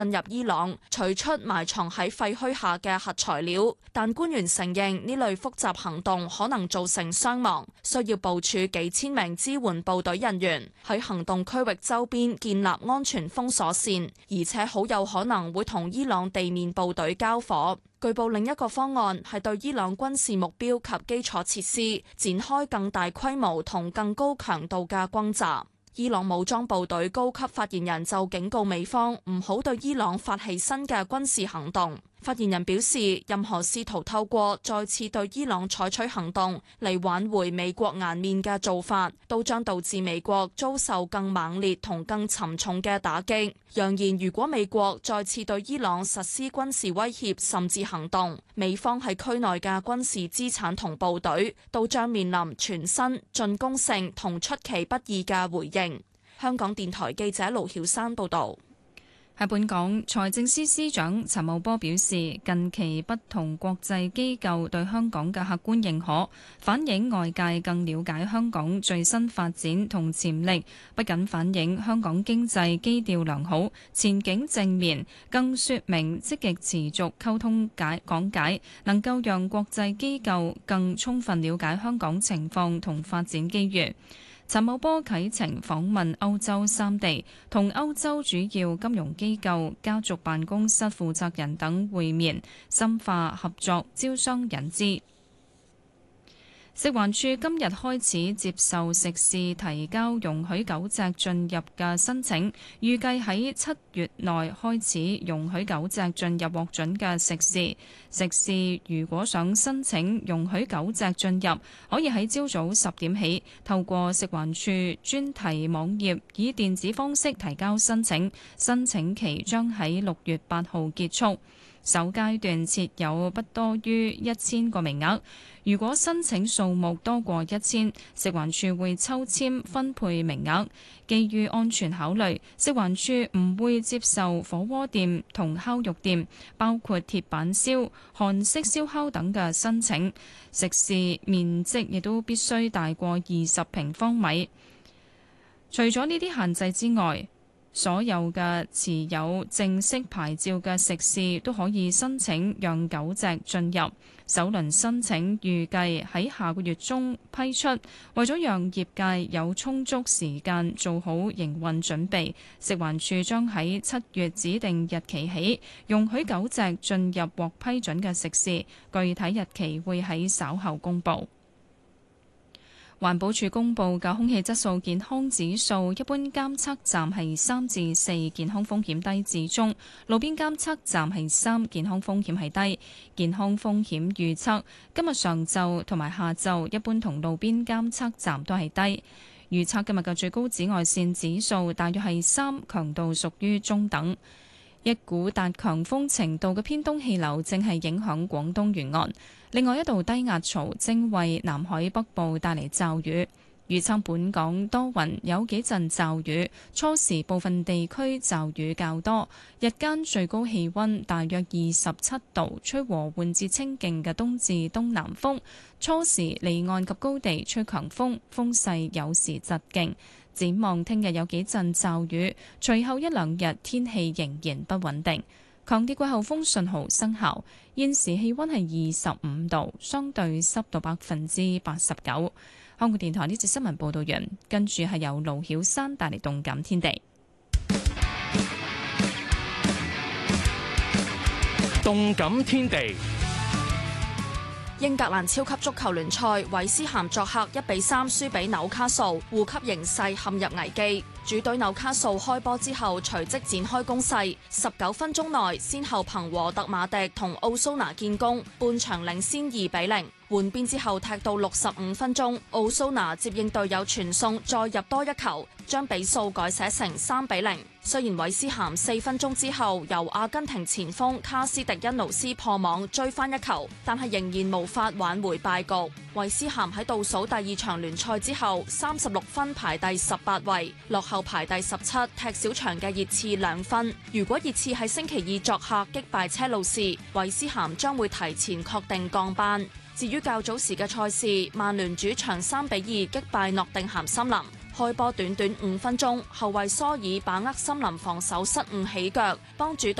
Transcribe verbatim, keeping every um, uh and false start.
進入伊朗，取出埋藏喺廢墟下嘅核材料。但官員承認呢類複雜行動可能造成傷亡，需要部署幾千名支援部隊人員喺行動區域周邊建立安全封鎖線，而且好有可能會同伊朗地面部隊交火。據報另一個方案係對伊朗軍事目標及基礎設施展開更大規模同更高強度嘅轟炸。伊朗武裝部隊高級發言人就警告美方唔好對伊朗發起新嘅軍事行動。發言人表示，任何試圖透過再次對伊朗採取行動嚟挽回美國顏面嘅做法，都將導致美國遭受更猛烈同更沉重嘅打擊。揚言如果美國再次對伊朗實施軍事威脅甚至行動，美方喺區內嘅軍事資產同部隊都將面臨全新進攻性同出其不意嘅回應。香港電台記者盧曉珊報導。 喺本港，財政司司長陳茂波表示，近期不同國際機構對香港嘅客觀認可，反映外界更了解香港最新發展同潛力，不僅反映香港經濟基調良好、前景正面，更說明積極持續溝通解講解，能夠讓國際機構更充分了解香港情況同發展機遇。陳茂波啟程訪問歐洲三地，同歐洲主要金融機構、家族辦公室負責人等會面，深化合作，招商引資。食環署今日開始接受食肆提交容許狗隻進入嘅申請，預計喺七月內開始容許狗隻進入獲准嘅食肆。食肆如果想申請容許狗隻進入，可以喺朝早十點起透過食環署專題網頁以電子方式提交申請，申請期將喺六月八號結束。首階段設有不多於一千個名額，如果申請數目多過一千，食環署會抽籤分配名額。基於安全考慮，食環署唔會接受火鍋店同烤肉店，包括鐵板燒、韓式燒烤等嘅申請。食肆面積亦都必須大過二十平方米。除咗呢啲限制之外，所有嘅持有正式牌照嘅食肆都可以申請讓狗隻進入。首輪申請預計喺下個月中批出。為咗讓業界有充足時間做好營運準備，食環署將喺七月指定日期起容許狗隻進入獲批准嘅食肆，具體日期會喺稍後公佈。環保署公布嘅空氣質素健康指數，一般監測站係三至四，健康風險低至中；路邊監測站係三，健康風險係低。健康風險預測今日上晝同埋下晝，一般同路邊監測站都係低。預測今日嘅最高紫外線指數大約係三，強度屬於中等。一股達強風程度嘅偏東氣流正係影響廣東沿岸，另外一道低壓槽正為南海北部帶嚟驟雨。預測本港多雲，有幾陣驟雨，初時部分地區驟雨較多，日間最高氣溫大約二十七度，吹和緩至清勁嘅東至東南風，初時離岸及高地吹強風，風勢有時疾勁。展望聽日有幾陣驟雨，隨後一兩日天氣仍然不穩定。強烈季候風信號生效，現時氣溫係二十五度，相對濕度百分之八十九。香港電台呢節新聞報道完，跟住係由盧曉山帶嚟動感天地。 動感天地。 英格蘭超級足球聯賽，韋斯咸作客一比三輸俾紐卡素，護級形勢陷入危機。主隊紐卡素開波之後隨即展開攻勢，十九分鐘內先後憑和特馬迪同奧蘇拿建功，半場領先二比零。換邊之後踢到六十五分鐘，奧蘇拿接應隊友傳送，再入多一球，將比數改寫成三比零。雖然韋斯咸四分鐘之後由阿根廷前鋒卡斯迪恩奴斯破網追翻一球，但係仍然無法挽回敗局。韋斯咸喺倒數第二場聯賽之後，三十六分排第十八位，落後排第十七踢少場嘅熱刺兩分。如果熱刺喺星期二作客擊敗車路士，韋斯咸將會提前確定降班。至於較早時嘅賽事，曼聯主場三比二擊敗諾定咸森林。 開波短短五分鐘，後衛蘇爾把握森林防守失誤起腳，幫主